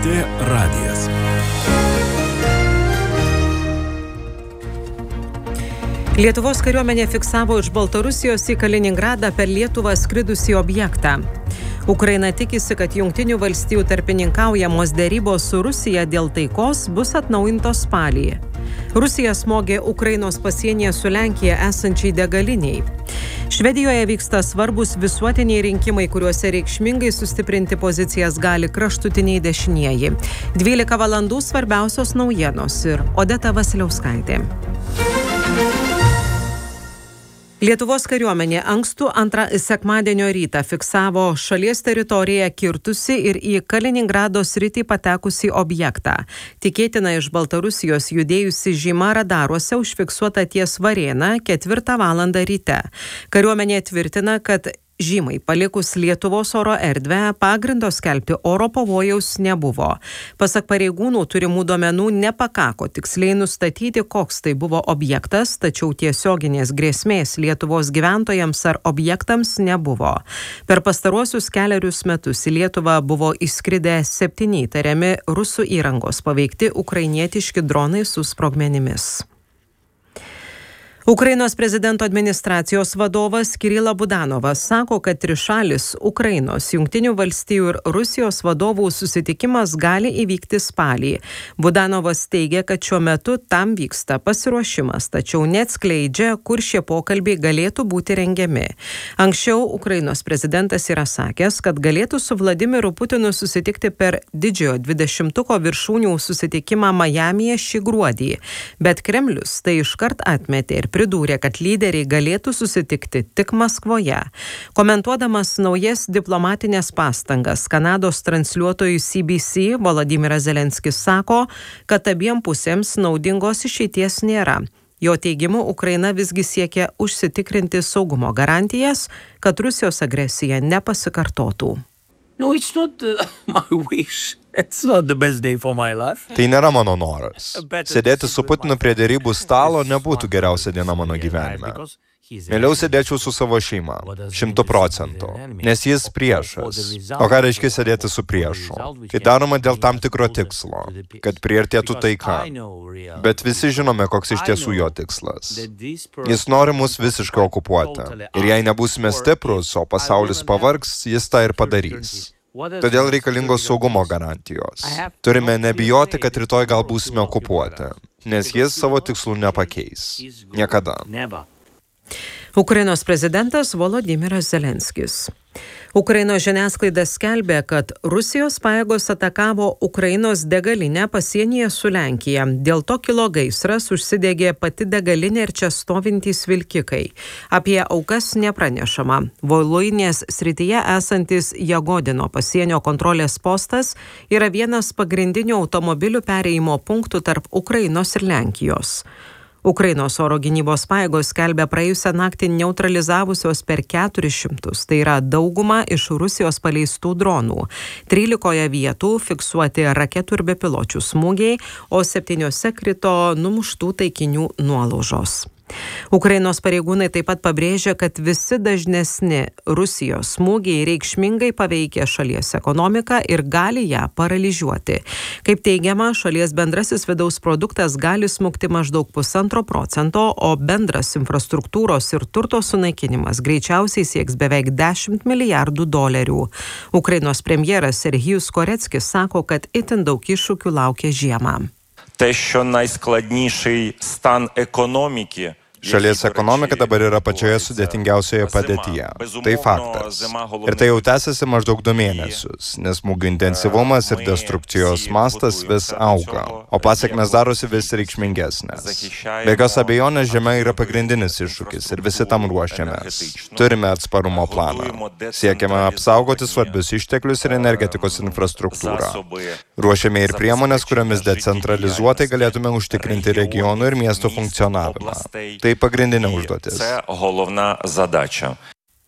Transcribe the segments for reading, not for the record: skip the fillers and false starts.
LRT radijas. Lietuvos kariuomenė fiksavo iš Baltarusijos į Kaliningradą per Lietuvą skridusį objektą. Ukraina tikisi, kad Jungtinių valstijų tarpininkaujamos derybos su Rusija dėl taikos bus atnaujintos spalį. Rusija smogė Ukrainos pasienyje su Lenkija esančiai degaliniai. Švedijoje vyksta svarbus visuotiniai rinkimai, kuriuose reikšmingai sustiprinti pozicijas gali kraštutiniai dešinieji. 12 valandų svarbiausios naujienos ir Odeta Vasiliauskaitė. Lietuvos kariuomenė ankstų antrą sekmadienio rytą fiksavo šalies teritoriją kirtusi ir į Kaliningrado sritį patekusi objektą. Tikėtina iš Baltarusijos judėjusi žyma radaruose užfiksuota ties Varėna 4 valandą ryte. Kariuomenė tvirtina, kad žymai palikus Lietuvos oro erdvę pagrindo skelbti oro pavojaus nebuvo. Pasak pareigūnų turimų duomenų nepakako tiksliai nustatyti, koks tai buvo objektas, tačiau tiesioginės grėsmės Lietuvos gyventojams ar objektams nebuvo. Per pastaruosius kelerius metus į Lietuvą buvo įskridę 7 įtariami rusų įrangos paveikti ukrainietiški dronai su sprogmenimis. Ukrainos prezidento administracijos vadovas Kirila Budanovas sako, kad trišalis Ukrainos, Jungtinių valstijų ir Rusijos vadovų susitikimas gali įvykti spalį. Budanovas teigia, kad šiuo metu tam vyksta pasiruošimas, tačiau neatskleidžia, kur šie pokalbiai galėtų būti rengiami. Anksčiau Ukrainos prezidentas yra sakęs, kad galėtų su Vladimiru Putinu susitikti per didžiojo 20-ko viršūnių susitikimą Majamyje šį gruodį, bet Kremlius tai iškart atmetė ir pridūrė, kad lyderiai galėtų susitikti tik Maskvoje. Komentuodamas naujas diplomatinės pastangas Kanados transliuotojui CBC, Volodymyras Zelenskis sako, kad abiem pusėms naudingos išeities nėra. Jo teigimu, Ukraina visgi siekia užsitikrinti saugumo garantijas, kad Rusijos agresija nepasikartotų. No, it's not my wish. It's not the best day for my life. Tai nėra mano noras. Sėdėti su Putinu prie derybų stalo nebūtų geriausia diena mano gyvenime. Mieliau sėdėčiau su savo šeima, 100%, nes jis priešas. O ką reiškia sėdėti su priešu? Kai daroma dėl tam tikro tikslo, kad priartėtų taika. Bet visi žinome, koks iš tiesų jo tikslas. Jis nori mus visiškai okupuoti. Ir jei nebūsime stiprus, o pasaulis pavargs, jis tą ir padarys. Todėl reikalingos saugumo garantijos. Turime nebijoti, kad rytoj gal būsime okupuoti, nes jis savo tikslų nepakeis. Niekada. Ukrainos prezidentas Volodymyras Zelenskis. Ukrainos žiniasklaida skelbė, kad Rusijos pajėgos atakavo Ukrainos degalinę pasienyje su Lenkija. Dėl to kilo gaisras, užsidegė pati degalinė ir čia stovintys vilkikai. Apie aukas nepranešama. Voluinės srityje esantis Jagodino pasienio kontrolės postas yra vienas pagrindinių automobilių perėjimo punktų tarp Ukrainos ir Lenkijos. Ukrainos oro gynybos pajėgos skelbia praėjusią naktį neutralizavusios per 400, tai yra daugumą iš Rusijos paleistų dronų. 13 vietų fiksuoti raketų ir bepiločių smūgiai, o 7 krito numuštų taikinių nuolaužos. Ukrainos pareigūnai taip pat pabrėžia, kad visi dažnesni Rusijos smūgiai reikšmingai paveikia šalies ekonomiką ir gali ją paralyžiuoti. Kaip teigiama, šalies bendrasis vidaus produktas gali smukti maždaug 1,5%, o bendras infrastruktūros ir turto sunaikinimas greičiausiai sieks beveik $10 milijardų. Ukrainos premjeras Serhijus Koreckis sako, kad itin daug iššūkių laukia žiemą. Те, що найскладніший стан економіки. Šalies ekonomika dabar yra pačioje sudėtingiausioje padėtyje. Tai faktas. Ir tai jau tęsiasi maždaug 2 mėnesius, nes smūgių intensyvumas ir destrukcijos mastas vis auga, o pasekmės darosi vis reikšmingesnės. Be jokios abejonės žemė yra pagrindinis iššūkis ir visi tam ruošiamės. Turime atsparumo planą. Siekiame apsaugoti svarbius išteklius ir energetikos infrastruktūrą. Ruošiame ir priemonės, kuriomis decentralizuotai galėtume užtikrinti regionų ir miestų funkcionavimą. Tai pagrindinė užduotis.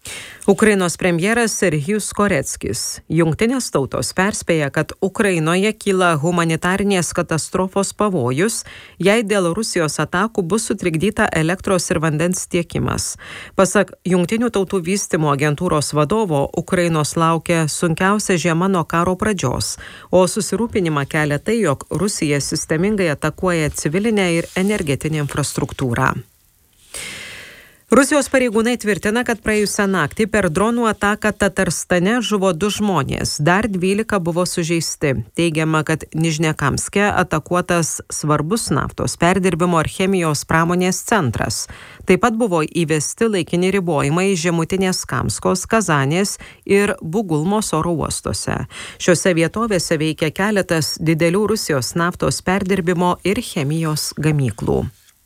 Ukrainos premjeras Serhijus Koreckis. Jungtinės tautos perspėja, kad Ukrainoje kyla humanitarinės katastrofos pavojus, jei dėl Rusijos atakų bus sutrikdyta elektros ir vandens tiekimas. Pasak Jungtinių tautų vystymo agentūros vadovo, Ukrainos laukia sunkiausia žiema nuo karo pradžios, o susirūpinimą kelia tai, jog Rusija sistemingai atakuoja civilinę ir energetinę infrastruktūrą. Rusijos pareigūnai tvirtina, kad praėjusią naktį per dronų ataką Tatarstane žuvo 2 žmonės, dar 12 buvo sužeisti. Teigiama, kad Nižnekamske atakuotas svarbus naftos perdirbimo ir chemijos pramonės centras. Taip pat buvo įvesti laikini ribojimai Žemutinės Kamskos, Kazanės ir Bugulmos oro uostuose. Šiose vietovėse veikia keletas didelių Rusijos naftos perdirbimo ir chemijos gamyklų.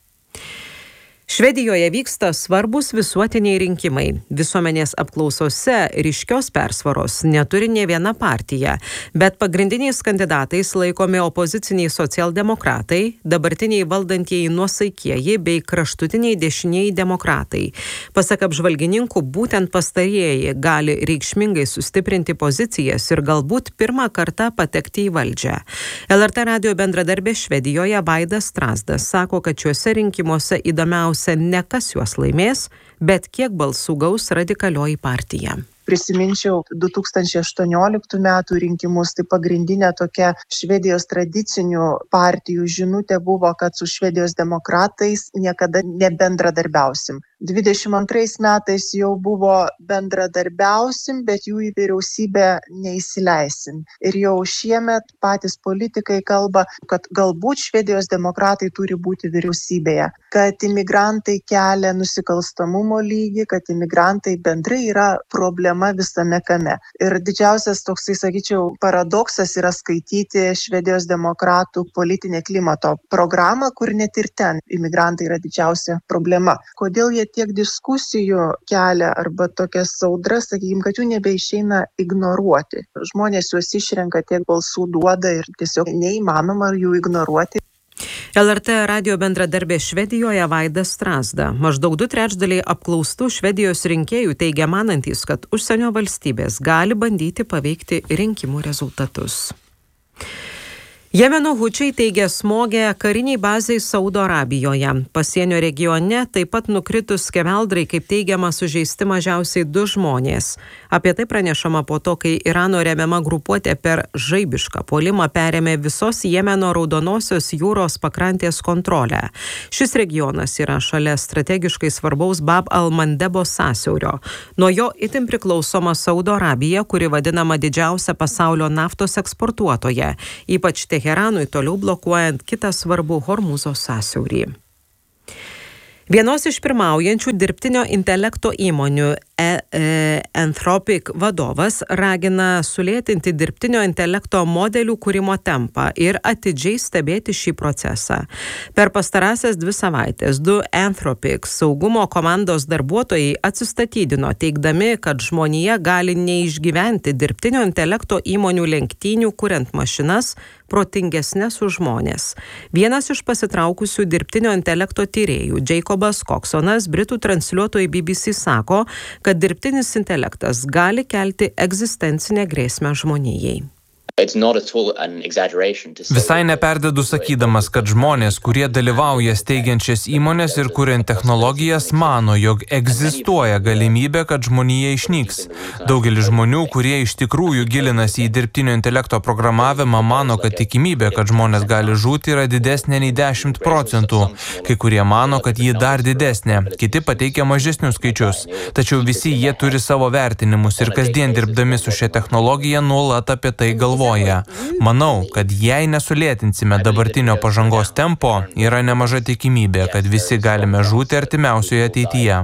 Švedijoje vyksta svarbus visuotiniai rinkimai. Visuomenės apklausose ryškios persvaros neturi nė viena partija, bet pagrindiniais kandidatais laikomi opoziciniai socialdemokratai, dabartiniai valdantieji nuosaikieji bei kraštutiniai dešinieji demokratai. Pasak apžvalgininkų, būtent pastarieji gali reikšmingai sustiprinti pozicijas ir galbūt pirmą kartą patekti į valdžią. LRT radijo bendradarbė Švedijoje Vaida Strasdas sako, kad šiuose rinkimuose įdomiausia ne kas juos laimės, bet kiek balsų gaus radikalioji partija. Prisiminčiau 2018 metų rinkimus, tai pagrindinė tokia Švedijos tradicinių partijų žinutė buvo, kad su Švedijos demokratais niekada nebendradarbiausim. 22 metais jau buvo bendradarbiausim, bet jų į vyriausybę neįsileisim. Ir jau šiemet patys politikai kalba, kad galbūt Švedijos demokratai turi būti vyriausybėje, kad imigrantai kelia nusikalstamumo lygį, kad imigrantai bendrai yra problema visame kame. Ir didžiausias toksai, sakyčiau, paradoksas yra skaityti Švedijos demokratų politinę klimato programą, kur net ir ten imigrantai yra didžiausia problema. Kodėl jie tiek diskusijų kelia arba tokias audras, sakykime, kad jų nebeišeina ignoruoti. Žmonės juos išrenka, tiek balsų duoda ir tiesiog neįmanoma jų ignoruoti. LRT radijo bendradarbė Švedijoje Vaida Strasda. Maždaug 2/3 apklaustų Švedijos rinkėjų teigia manantys, kad užsienio valstybės gali bandyti paveikti rinkimų rezultatus. Jemeno hučiai teigia smogę kariniai bazei Saudo Arabijoje. Pasienio regione taip pat nukritus skeveldrai, kaip teigiama, sužeisti mažiausiai 2 žmonės. Apie tai pranešama po to, kai Irano remiama grupuotė per žaibišką puolimą perėmė visos Jemeno Raudonosios jūros pakrantės kontrolę. Šis regionas yra šalia strategiškai svarbaus Bab al-Mandebo sąsiaurio. Nuo jo itin priklausoma Saudo Arabija, kuri vadinama didžiausia pasaulio naftos eksportuotoja, ypač Teheranui toliau blokuojant kitą svarbų Hormūzo sąsiaurį. Vienos iš pirmaujančių dirbtinio intelekto įmonių Anthropic vadovas ragina sulėtinti dirbtinio intelekto modelių kūrimo tempą ir atidžiai stebėti šį procesą. Per pastarąsias 2 savaitės 2 Anthropic saugumo komandos darbuotojai atsistatydino, teigdami, kad žmonija gali neišgyventi dirbtinio intelekto įmonių lenktynių, kuriant mašinas protingesnės už žmonės. Vienas iš pasitraukusių dirbtinio intelekto tyrėjų, Jacobas Coxonas, Britų transliuotojui BBC sako, kad dirbtinis intelektas gali kelti egzistencinę grėsmę žmonijai. Visai neperdedu sakydamas, kad žmonės, kurie dalyvauja steigiančias įmonės ir kuriant technologijas, mano, jog egzistuoja galimybė, kad žmonija išnyks. Daugelis žmonių, kurie iš tikrųjų gilinasi į dirbtinio intelekto programavimą, mano, kad tikimybė, kad žmonės gali žūti, yra didesnė nei 10%. Kai kurie mano, kad ji dar didesnė, kiti pateikia mažesnius skaičius. Tačiau visi jie turi savo vertinimus ir kasdien dirbdami su šia technologija nuolat apie tai galvoja. Manau, kad jei nesulėtinsime dabartinio pažangos tempo, yra nemaža tikimybė, kad visi galime žūti artimiausioje ateityje.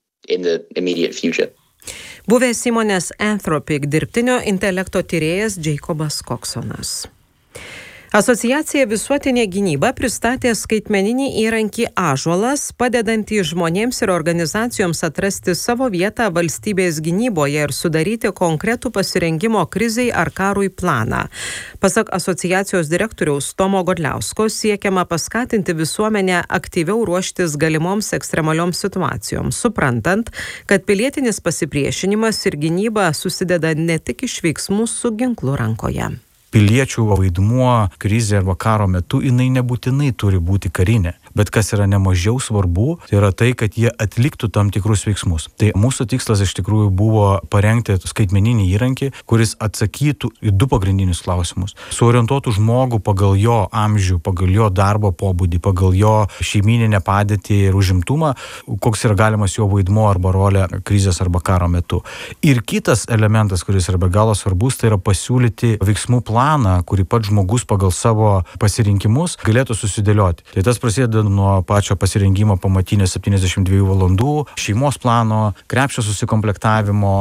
Buvęs įmonės Anthropic dirbtinio intelekto tyrėjas Jacobas Coxonas. Asociacija Visuotinė gynyba pristatė skaitmeninį įrankį Ąžuolas, padedantį žmonėms ir organizacijoms atrasti savo vietą valstybės gynyboje ir sudaryti konkretų pasirengimo krizei ar karui planą. Pasak asociacijos direktoriaus Tomo Godliausko, siekiama paskatinti visuomenę aktyviau ruoštis galimoms ekstremalioms situacijoms, suprantant, kad pilietinis pasipriešinimas ir gynyba susideda ne tik iš veiksmų su ginklu rankoje. Piliečių vaidmuo krizė arba karo metu jinai nebūtinai turi būti karinė. Bet kas yra nemažiau svarbu, tai yra tai, kad jie atliktų tam tikrus veiksmus. Tai mūsų tikslas iš tikrųjų buvo parengti skaitmeninį įrankį, kuris atsakytų į du pagrindinius klausimus. Suorientuotų žmogų pagal jo amžių, pagal jo darbo pobūdį, pagal jo šeimyninę padėtį ir užimtumą, koks yra galimas jo vaidmuo arba rolė krizės arba karo metu. Ir kitas elementas, kuris yra be galo svarbus, tai yra pasiūlyti veiksmų planą, kurį pats žmogus pagal savo pasirinkimus galėtų susidėlioti. Tai tas prasideda nuo pačio pasirengimo pamatinio 72 valandų, šeimos plano, krepšio susikomplektavimo.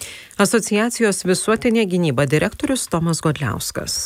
Asociacijos Visuotinė gynyba direktorius Tomas Godliauskas.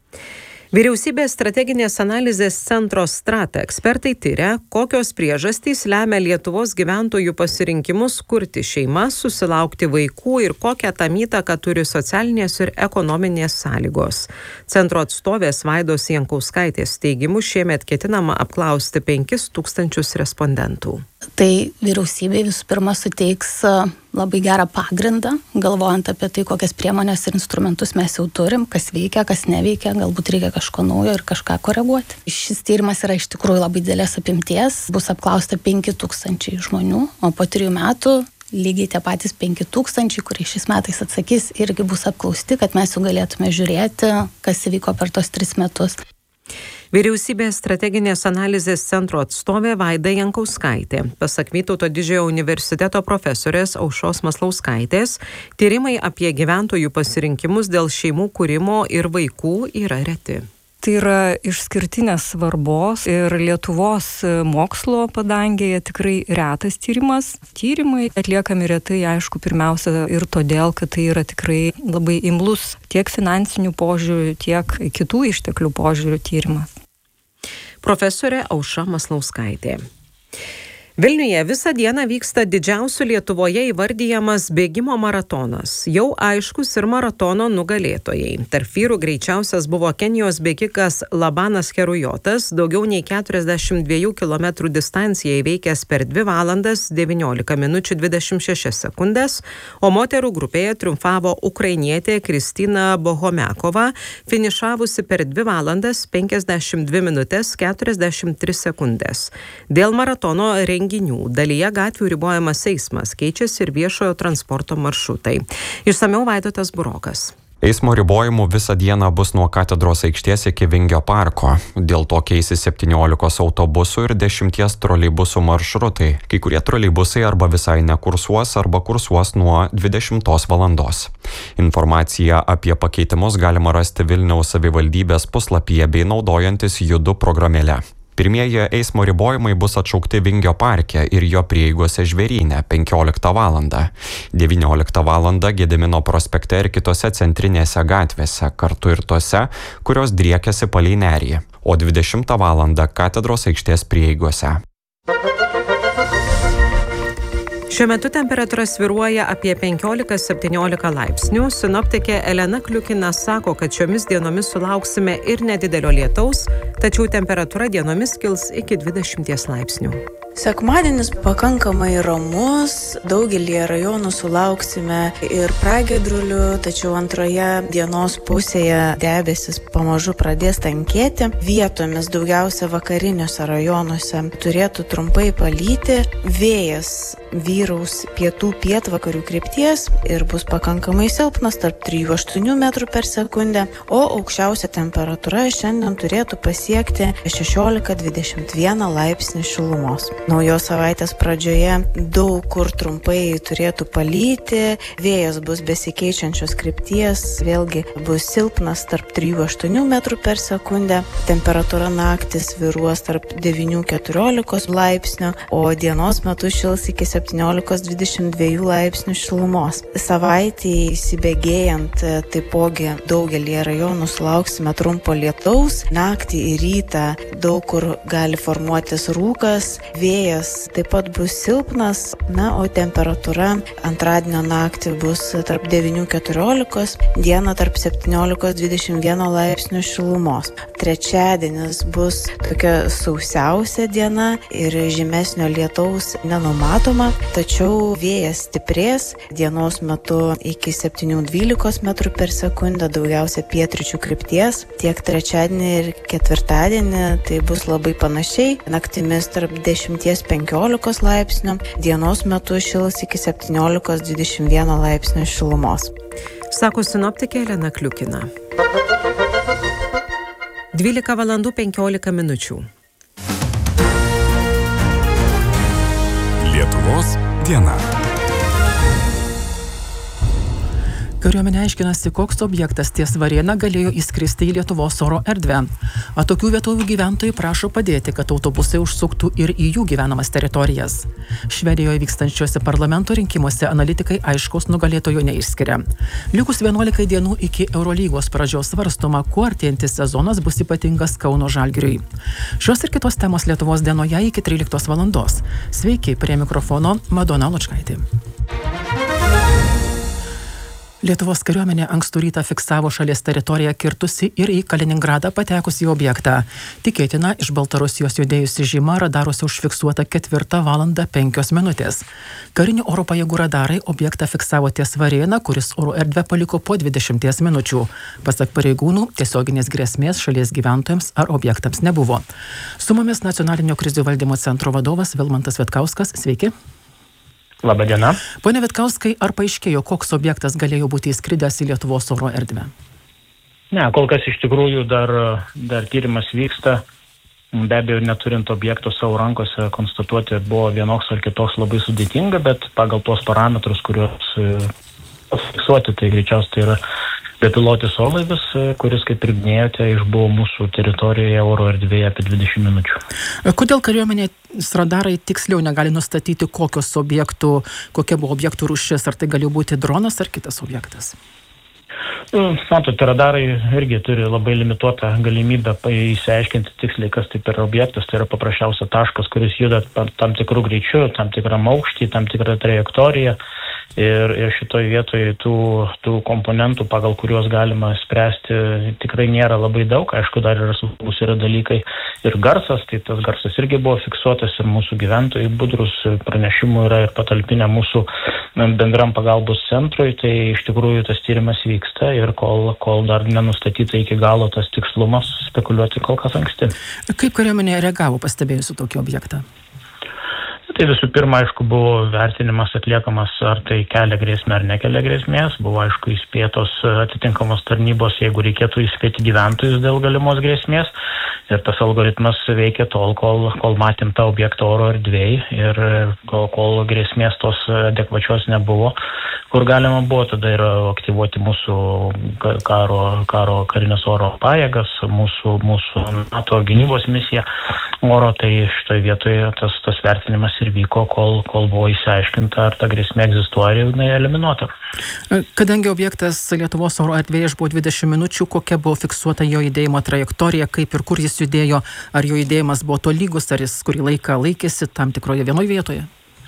Vyriausybės strateginės analizės centro Strata ekspertai tyria, kokios priežastys lemia Lietuvos gyventojų pasirinkimus kurti šeimas, susilaukti vaikų ir kokią tam įtaką turi socialinės ir ekonominės sąlygos. Centro atstovės Vaidos Jankauskaitės teigimu šiemet ketinama apklausti 5000 respondentų. Tai vyriausybė visų pirma suteiks labai gerą pagrindą, galvojant apie tai, kokias priemonės ir instrumentus mes jau turim, kas veikia, kas neveikia, galbūt reikia kažko naujo ir kažką koreguoti. Šis tyrimas yra iš tikrųjų labai didelės apimties, bus apklausta 5000 žmonių, o po 3 metų lygiai tie patys 5000, kurie šiais metais atsakys, irgi bus apklausti, kad mes jau galėtume žiūrėti, kas įvyko per tos 3 metus. Vyriausybės strateginės analizės centro atstovė Vaida Jankauskaitė. Pasak Vytauto Didžiojo universiteto profesorės Aušros Maslauskaitės, tyrimai apie gyventojų pasirinkimus dėl šeimų kūrimo ir vaikų yra reti. Tai yra išskirtinės svarbos ir Lietuvos mokslo padangėje tikrai retas tyrimas. Tyrimai atliekami retai, aišku, pirmiausia ir todėl, kad tai yra tikrai labai imlus tiek finansinių požiūrių, tiek kitų išteklių požiūrių tyrimas. Profesorė Aušra Maslauskaitė. Vilniuje visą dieną vyksta didžiausiu Lietuvoje įvardijamas bėgimo maratonas. Jau aiškus ir maratono nugalėtojai. Tarp vyrų greičiausias buvo Kenijos bėgikas Labanas Kerujotas, daugiau nei 42 km distanciją įveikęs per 2 valandas 19 minučių 26 sekundės, o moterų grupėje triumfavo ukrainietė Kristina Bohomiakova, finišavusi per 2 valandas 52 minutės 43 sekundės. Dėl maratono renginių dalyje gatvių ribojamas eismas, keičiasi ir viešojo transporto maršrutai. Išsamiau Vaidotas Burokas. Eismo ribojimų visą dieną bus nuo Katedros aikštės iki Vingio parko. Dėl to keisis 17 autobusų ir 10 troleibusų maršrutai. Kai kurie troleibusai arba visai nekursuos, arba kursuos nuo 20 valandos. Informaciją apie pakeitimus galima rasti Vilniaus savivaldybės puslapyje bei naudojantis Judu programėle. Pirmieji eismo ribojimai bus atšaukti Vingio parke ir jo prieigose Žvėryne 15 valandą. 19 valandą Gedimino prospekte ir kitose centrinėse gatvėse, kartu ir tose, kurios driekiasi palei Nerį, o 20 valandą Katedros aikštės prieigose. Šiuo metu temperatūra svyruoja apie 15-17 laipsnių. Sinoptikė Elena Kliukina sako, kad šiomis dienomis sulauksime ir nedidelio lietaus, tačiau temperatūra dienomis kils iki 20 laipsnių. Sekmadienis pakankamai ramus, daugelį rajonų sulauksime ir pragiedrulių, tačiau antroje dienos pusėje debesis pamažu pradės tankėti. Vietomis daugiausia vakariniuose rajonuose turėtų trumpai palyti. Vėjas vyraus pietų pietvakarių krypties ir bus pakankamai silpnas tarp 3-8 metrų per sekundę, o aukščiausia temperatūra šiandien turėtų pasiekti siekti 16-21 laipsnių šilumos. Naujos savaitės pradžioje daug kur trumpai turėtų palyti, vėjas bus besikeičiančios krypties, vėlgi bus silpnas tarp 3-8 metrų per sekundę, temperatūra naktį svyruos tarp 9-14 laipsnių, o dienos metu šils iki 17-22 laipsnių šilumos. Savaitį įsibėgėjant taipogi daugelį rajonų sulauksime trumpo lietaus, naktį ir rytą daug kur gali formuotis rūkas, vėjas taip pat bus silpnas, o temperatūra antradienio naktį bus tarp 9-14, dieną tarp 17-21 laipsnių šilumos. Trečiadienis bus tokia sausiausia diena ir žymesnio lietaus nenumatoma, tačiau vėjas stiprės dienos metu iki 7-12 metrų per sekundę, daugiausia pietryčių krypties. Tiek trečiadienį ir ketvirtadienį tai bus labai panašiai, naktimis tarp 10-15 laipsnių, dienos metu šils iki 17-21 laipsnių šilumos. Sako sinoptikė Elena Kliukina. 12:15. Lietuvos diena. Kariuomenė aiškinasi, koks objektas ties Varėna galėjo įskristi į Lietuvos oro erdvę. Atokių vietovių gyventojai prašo padėti, kad autobusai užsuktų ir į jų gyvenamas teritorijas. Švedijoje vykstančiuose parlamento rinkimuose analitikai aiškaus nugalėtojo neišskiria. Likus 11 dienų iki Eurolygos pradžios svarstoma, kuo artėjantis sezonas bus ypatingas Kauno Žalgiriui. Šios ir kitos temos Lietuvos dienoje iki 13 valandos. Sveiki, prie mikrofono Madona Lučkaitė. Lietuvos kariuomenė ankstų rytą fiksavo šalies teritoriją kirtusi ir į Kaliningradą patekusį objektą. Tikėtina, iš Baltarusijos judėjusi žyma radaruose užfiksuota 4:05. Karinių oro pajėgų radarai objektą fiksavo ties Varėna, kuris oro erdvę paliko po 20 minučių. Pasak pareigūnų, tiesioginės grėsmės šalies gyventojams ar objektams nebuvo. Su mumis Nacionalinio krizių valdymo centro vadovas Vilmantas Vitkauskas. Sveiki. Labadiena. Pone Vitkauskai, ar paaiškėjo, koks objektas galėjo būti įskridęs į Lietuvos oro erdvę? Ne, kol kas iš tikrųjų dar tyrimas vyksta. Be abejo, neturint objekto savo rankose, konstatuoti buvo vienoks ar kitoks labai sudėtinga, bet pagal tuos parametrus, kuriuos fiksuoti, tai greičiausiai tai yra bepilotis orlaivis, kuris, kaip ir minėjote, išbuvo mūsų teritorijoje oro erdvėje apie 20 minučių. Kodėl kariuomenės radarai tiksliau negali nustatyti, kokia buvo objektų rūšis, ar tai galėjo būti dronas ar kitas objektas? Matote, radarai irgi turi labai limituotą galimybę įsiaiškinti tiksliai, kas tai per objektas. Tai yra paprasčiausia taškas, kuris juda tam tikrų greičių, tam tikrą aukštį, tam tikrą trajektoriją. Ir šitoj vietoje tų komponentų, pagal kuriuos galima spręsti, tikrai nėra labai daug. Aišku, dar yra svarbus dalykai ir garsas, tai tas garsas irgi buvo fiksuotas ir mūsų gyventojai budrus pranešimų yra ir patalpinę mūsų bendram pagalbos centrui, tai iš tikrųjų tas tyrimas vyksta ir kol dar nenustatyta iki galo tas tikslumas, spekuliuoti kol kas anksti. Kaip kariuomenė reagavo pastebėjusi tokį objektą? Tai visų pirma, aišku, buvo vertinimas atliekamas, ar tai kelia grėsmę ar nekelia grėsmės. Buvo, aišku, įspėtos atitinkamos tarnybos, jeigu reikėtų įspėti gyventojus dėl galimos grėsmės. Ir tas algoritmas veikia tol, kol matėm tą objektą oro erdvėj ir kol grėsmės tos adekvačios nebuvo, kur galima buvo tada ir aktyvuoti mūsų karinės oro pajėgas, mūsų NATO gynybos misiją oro, tai šitoje vietoje tas vertinimas ir vyko, kol buvo įsiaiškinta, ar ta grėsmė egzistuoja ir jinai eliminuota. Kadangi objektas Lietuvos oro erdvėje išbuvo 20 minučių, kokia buvo fiksuota jo judėjimo trajektorija, kaip ir kur jis judėjo, ar jo judėjimas buvo tolygus, ar jis kurį laiką laikėsi tam tikroje vienoje vietoje?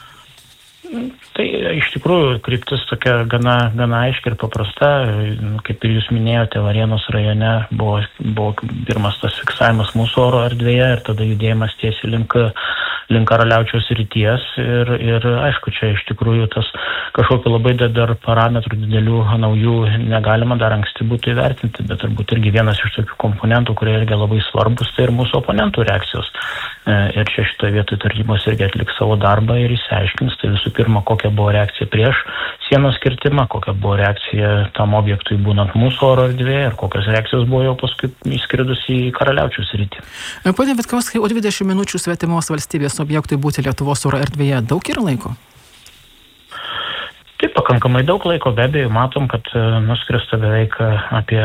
Tai iš tikrųjų kryptis tokia gana aiški ir paprasta. Kaip ir jūs minėjote, Varėnos rajone buvo pirmas tas fiksavimas mūsų oro erdvėje ir tada judėjimas tiesiai link Karaliaučiaus srities ir aišku, čia iš tikrųjų tas kažkokiu labai dar parametrų didelių naujų negalima dar anksti būtų įvertinti, bet turbūt irgi vienas iš tokių komponentų, kurie irgi labai svarbus, tai ir mūsų oponentų reakcijos. Ir čia šitoje vietoje tarnybos irgi atliks savo darbą ir išsiaiškins, tai visų pirma, kokia buvo reakcija prieš sienos kirtimą, kokia buvo reakcija tam objektui būnant mūsų oro erdvėje ir kokios reakcijos buvo jau paskui įskridus į Karaliaučiaus sritį. Pone Vitkauskai, o 20 minučių svetimos valstybės objektui būti Lietuvos oro erdvėje daug yra laiko? Taip, pakankamai daug laiko, be abejo, matom, kad nuskrista beveik apie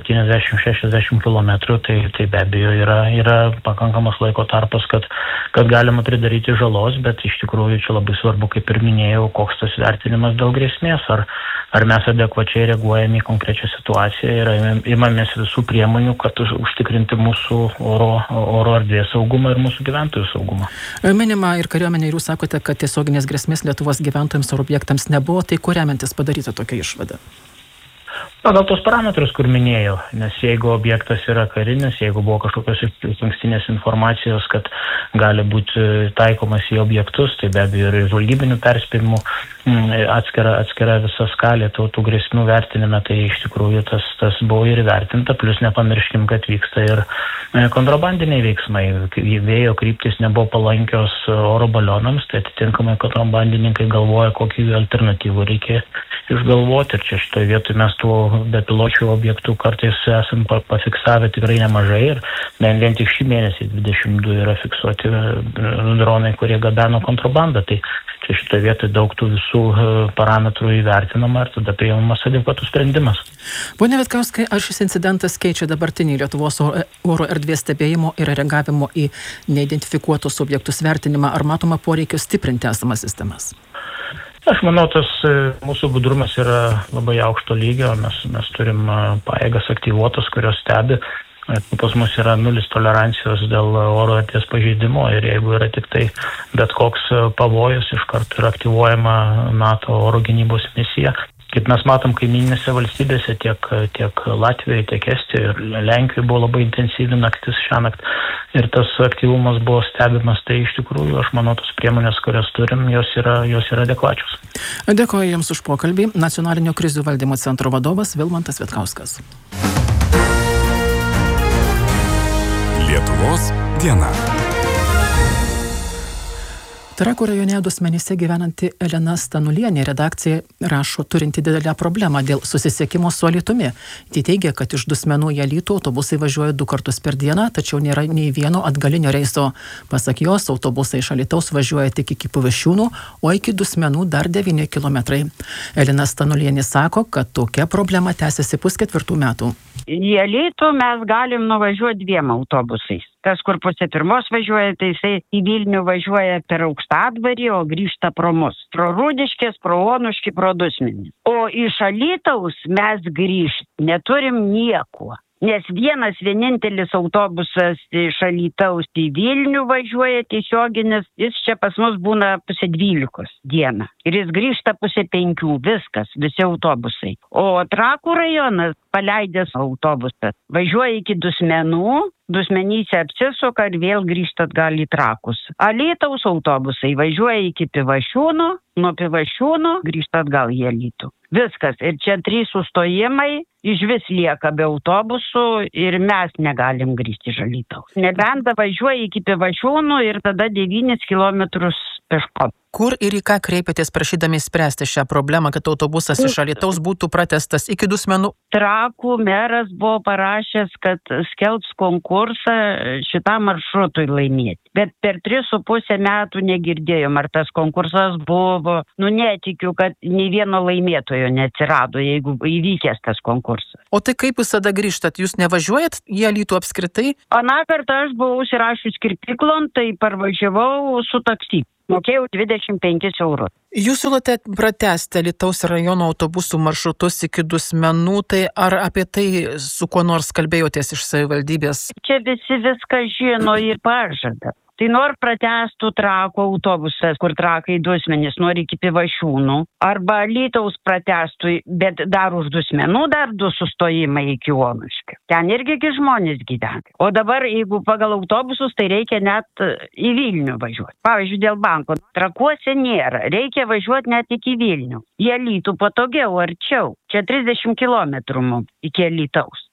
70-60 km, tai be abejo yra pakankamas laiko tarpas, kad galima pridaryti žalos, bet iš tikrųjų čia labai svarbu, kaip ir minėjau, koks tas vertinimas dėl grėsmės, ar mes adekvačiai reaguojame į konkrečią situaciją ir imamės visų priemonių, kad užtikrinti mūsų oro erdvės saugumą ir mūsų gyventojų saugumą. Minima ir kariuomenė, ir jūs sakote, kad tiesioginės grėsmės Lietuvos gyventojams ar objektams nebuvo, tai kuo remiantis padaryta tokia išvada? Pagal tos parametrus, kur minėjau, nes jeigu objektas yra karinis, jeigu buvo kažkokios ankstinės informacijos, kad gali būti taikomas į objektus, tai be abejo ir žvalgybinių perspėjimų atskira visa skalė tų grėsmių vertinime, tai iš tikrųjų tas buvo ir vertinta, plus nepamirškim, kad vyksta ir kontrabandiniai veiksmai. Vėjo kryptis nebuvo palankios oro balionams, tai atitinkamai kontrabandininkai galvoja, kokių alternatyvų reikia išgalvoti. Ir čia šitoje vietoje mes tų bepiločių objektų kartais esam pafiksavę tikrai nemažai ir vien tik šį mėnesį 22 yra fiksuoti dronai, kurie gabeno kontrabandą. Tai čia šitoje vietoje daug tų visų parametrų įvertinama ir tada priimamas adekvatus sprendimas. Pone Vitkauskai, ar šis incidentas keičia dabartinį Lietuvos oro erdvės stebėjimo ir reagavimo į neidentifikuotus objektus vertinimą, ar matoma poreikio stiprinti esamas sistemas? Aš manau, tas mūsų budrumas yra labai aukšto lygio, mes turim pajėgas aktyvuotas, kurios stebi. Pas mus yra nulis tolerancijos dėl oro erdvės pažeidimo ir jeigu yra tik tai bet koks pavojus, iš karto yra aktyvuojama NATO oro gynybos misija. Kaip mes matom kaiminėse valstybėse, tiek Latvijoje, tiek Estijoje ir Lenkijoje buvo labai intensyvi naktis šiąnakt ir tas aktyvumas buvo stebimas, tai iš tikrųjų aš manau, tos priemonės, kurias turim, jos yra adekvačios. Dėkoju Jums už pokalbį. Nacionalinio krizių valdymo centro vadovas Vilmantas Vitkauskas. Lietuvos diena. Trakų rajone Dusmenyse gyvenanti Elena Stanulienė redakcija rašo turinti didelę problemą dėl susisiekimo su Alytumi. Ji teigia, kad iš Dusmenų į Alytų autobusai važiuoja 2 kartus per dieną, tačiau nėra nei vieno atgalinio reiso. Pasak jos, autobusai iš Alytaus važiuoja tik iki Pivašiūnų, o iki Dusmenų dar 9 kilometrai. Elena Stanulienė sako, kad tokia problema tęsiasi 3,5 metų. Į Alytų mes galim nuvažiuoti 2 autobusais. Tas, kur 1:30 važiuoja, tai jisai į Vilnių važiuoja per Aukštadvarį, o grįžta pro mus. Pro Rūdiškės, pro Onuškį, pro Dusmenį. O iš Alytaus mes grįžti neturim nieko. Nes vienintelis autobusas iš Alytaus į Vilnių važiuoja tiesioginis, jis čia pas mus būna 11:30 dieną. Ir jis grįžta 4:30, viskas, visi autobusai. O Trakų rajonas paleidęs autobusas važiuoja iki Dusmenų, Dusmenyse apsisuka ir vėl grįžta atgal į Trakus. Alytaus autobusai važiuoja iki Pivašiūnų, nuo Pivašiūnų grįžta atgal į Alytų. Viskas. Ir čia 3 sustojimai, išvis lieka be autobusų ir mes negalim grįžti iš Alytaus. Nebent važiuoja iki Pivašiūnų ir tada 9 kilometrus peškom. Kur ir į ką kreipėtės prašydami spręsti šią problemą, kad autobusas iš Alytaus būtų pratęstas iki Dusmenų? Trakų meras buvo parašęs, kad skelbs konkursą šitam maršrutui laimėti. Bet per 3,5 metų negirdėjom, ar tas konkursas buvo. Netikiu, kad nei vieno laimėtojo neatsirado, jeigu įvykęs tas konkursas. O tai kaip jūs tada grįžtat? Jūs nevažiuojat į Alytų apskritai? Aną kartą aš buvau užsirašius kirpiklon, tai parvažiavau su taksi. Mokėjau 25 eurų. Jūs siūlote pratęsti Alytaus rajono autobusų maršrutus iki Dusmenų, tai ar apie tai su kuo nors kalbėjotės iš savivaldybės? Čia visi viską žino ir pažada. Tai nori pratęstų Trakų autobusas, kur Trakai Dusmenys nori iki Pivašiūnų, arba Alytaus pratęstų, bet dar už Dusmenų dar 2 sustojimai iki Onuškio. Ten irgi žmonės gyvena. O dabar, jeigu pagal autobusus, tai reikia net į Vilnių važiuoti. Pavyzdžiui, dėl banko. Trakuose nėra. Reikia važiuoti net iki Vilnių. Į Alytų patogiau, arčiau. Čia 30 kilometrų mums iki Alytaus.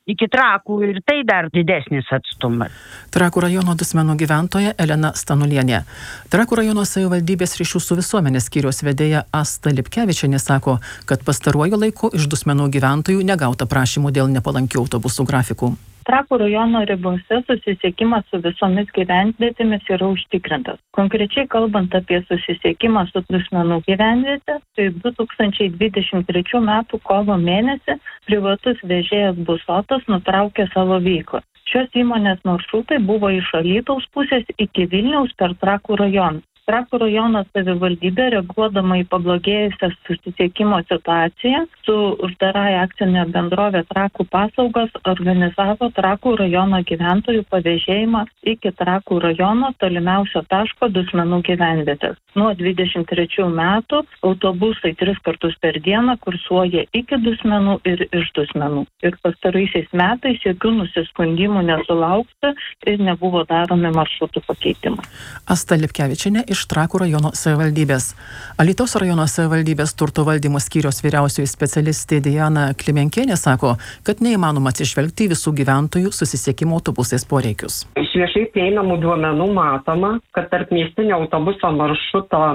iki Trakų ir tai dar didesnis atstumas. Trakų rajono Dusmenų gyventoja Elena Stanulienė. Trakų rajono savivaldybės ryšių su visuomenės skyriaus vedėja Asta Lipkevičienė sako, kad pastaruoju laiku iš Dusmenų gyventojų negauta prašymų dėl nepalankių autobusų grafikų. Trakų rajono ribose susisiekimas su visomis gyvenvietėmis yra užtikrintas. Konkrečiai kalbant apie susisiekimą su Dusmenų gyvenvietė, tai 2023 m. kovo mėnesį privatus vežėjas Busotas nutraukė savo veiklą. Šios įmonės maršrutai buvo iš Alytaus pusės iki Vilniaus per Trakų rajoną. Trakų rajono savivaldybė, reaguodama į pablogėjusią susisiekimo situaciją su uždarąja akcinė bendrovė Trakų paslaugos, organizavo Trakų rajono gyventojų pavėžėjimą iki Trakų rajono tolimiausio taško Dusmenų gyvenvietės. Nuo 23 metų autobusai 3 kartus per dieną kursuoja iki Dusmenų ir iš Dusmenų. Ir pastaraisiais metais jokių nusiskundimų nesulaukta ir nebuvo daromi maršrutų pakeitimai. Asta Lipkevičienė iš Trakų rajono savivaldybės. Alytaus rajono savivaldybės turto valdymo skyriaus vyriausioji specialistė Diana Klimenkienė sako, kad neįmanoma atsižvelgti į visų gyventojų susisiekimo autobusais poreikius. Iš viešai prieinamų duomenų matoma, kad tarp miestinio autobuso maršruto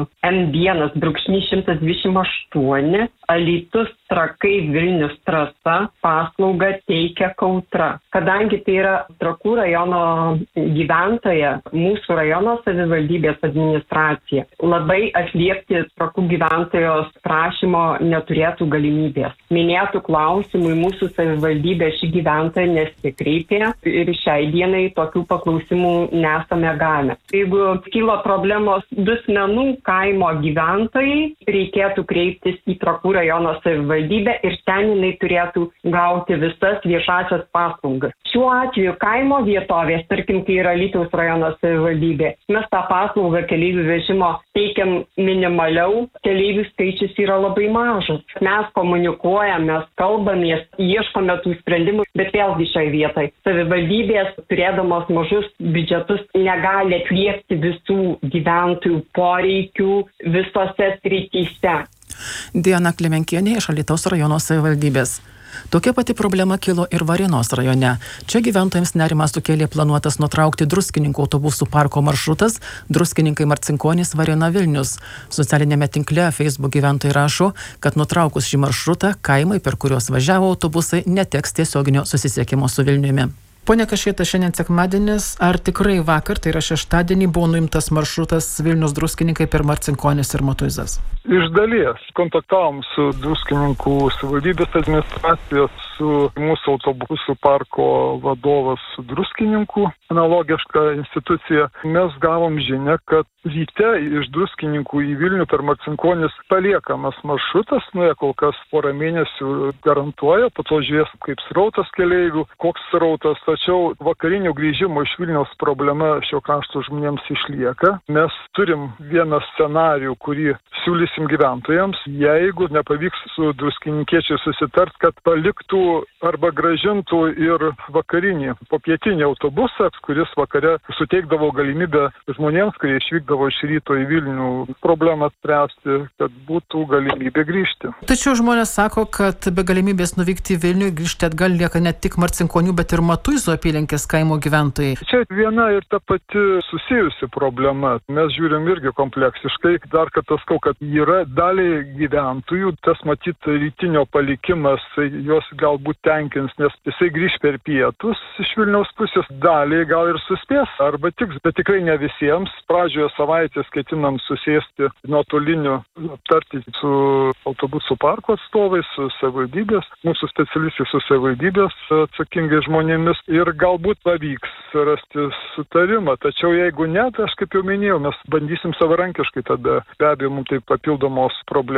M1-128 Alytus Trakai Vilnius trasa paslaugą teikia Kautra. Kadangi tai yra Trakų rajono gyventoja, mūsų rajono savivaldybės administracija labai atliepti Trakų gyventojos prašymo neturėtų galimybės. Minėtų klausimų į mūsų savivaldybę ši gyventoja nesikreipė ir šiai dienai tokių paklausimų nesame gavę. Jeigu kilo problemos Dusmenų kaimo gyventojai, reikėtų kreiptis į Trakų rajono savivaldybę ir ten jinai turėtų gauti visas viešasias paslaugas. Šiuo atveju kaimo vietovės, tarkim, kai yra Alytaus rajono savivaldybė, mes tą paslaugą keleivių vežimo teikiam minimaliau, keleivių skaičius yra labai mažas. Mes komunikuojam, mes kalbamės, ieškome tų sprendimų, bet vėlgi šiai vietai savivaldybės, turėdamos mažus biudžetus, negali atliepti visų gyventojų poreikių visose srityse. Diana Klimenkienė iš Alytaus rajono savivaldybės. Tokia pati problema kilo ir Varėnos rajone. Čia gyventojams nerimą sukėlė planuotas nutraukti Druskininkų autobusų parko maršrutas Druskininkai Marcinkonys Varėna Vilnius. Socialinėme tinkle Facebook gyventojai rašo, kad nutraukus šį maršrutą, kaimai, per kuriuos važiavo autobusai, neteks tiesioginio susisiekimo su Vilniumi. Pone Kašėta, šiandien sekmadienis, ar tikrai vakar, tai yra šeštadienį, buvo nuimtas maršrutas Vilnius Druskininkai per Marcinkonis ir Matuizas? Iš dalies kontaktavom su Druskininkų savivaldybės administracijos, su mūsų autobusų parko vadovas Druskininkų, analogiška institucija. Mes gavom žinią, kad ryte iš Druskininkų į Vilnių per Marcinkonis paliekamas maršrutas, jie kol kas porą mėnesių garantuoja, po to žiūrės kaip srautas keleivių, koks srautas, tačiau vakarinių grįžimo iš Vilniaus problema šio krašto žmonėms išlieka. Mes turim vieną scenarijų, kurį siūlysim gyventojams, jeigu nepavyks su druskininkiečiai susitart, kad paliktų arba gražintų ir vakarinį, popietinį autobusą, kuris vakare suteikdavo galimybę žmonėms, kurie išvykdavo iš ryto į Vilnių, problemą spręsti, kad būtų galimybė grįžti. Tačiau žmonės sako, kad be galimybės nuvykti į Vilnių grįžti atgal lieka ne tik Marcinkonių, bet ir Matuizų apylinkės kaimo gyventojai. Čia viena ir ta pati susijusi problema. Mes žiūrim irgi kompleksiškai. Dar kartą sakau, kad yra daliai gyventojų, tas matyt rytinio palikimas juos galbūt tenkins, nes jisai grįž per pietus iš Vilniaus pusės, daliai gal ir suspės arba tiks, bet tikrai ne visiems. Pradžioje savaitės ketinam susėsti nuotoliniu, aptarti su autobusų parko atstovais, su savivaldybės, mūsų specialistai su savivaldybės atsakingai žmonėmis ir galbūt pavyks rasti sutarimą. Tačiau jeigu ne, tai aš kaip jau minėjau, mes bandysim savarankiškai tada, be abejo, mums tai papildomos problemos.